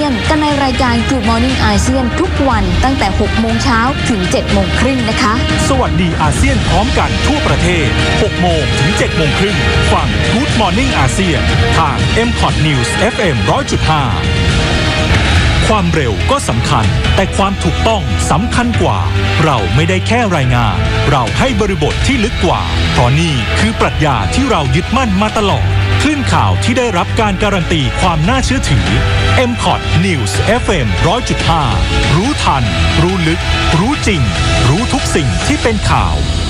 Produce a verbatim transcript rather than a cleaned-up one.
ยนกันในรายการ Good Morning อาเซียนทุกวันตั้งแต่หกโมงเช้าถึงเจ็ดโมงครึ่งนะคะสวัสดีอาเซียนพร้อมกันทั่วประเทศหกโมงถึงเจ็ดโมงครึ่งฟัง Good Morning อาเซียนทาง เอ็ม คอท News เอฟ เอ็ม หนึ่งร้อยจุดห้า ความเร็วก็สำคัญแต่ความถูกต้องสำคัญกว่าเราไม่ได้แค่รายงานเราให้บริบทที่ลึกกว่าเพราะนี่คือปรัชญาที่เรายึดมั่นมาตลอดคลื่นข่าวที่ได้รับการการันตีความน่าเชื่อถือ เอ็ม คอท News เอฟ เอ็ม หนึ่งร้อยจุดห้า รู้ทันรู้ลึกรู้จริงรู้ทุกสิ่งที่เป็นข่าว